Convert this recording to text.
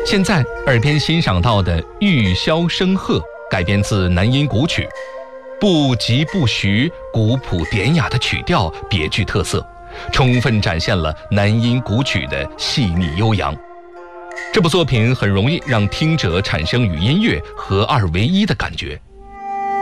现在耳边欣赏到的《玉箫声鹤》改编自南音古曲，不疾不徐、古朴典雅的曲调别具特色，充分展现了南音古曲的细腻悠扬。这部作品很容易让听者产生与音乐合二为一的感觉。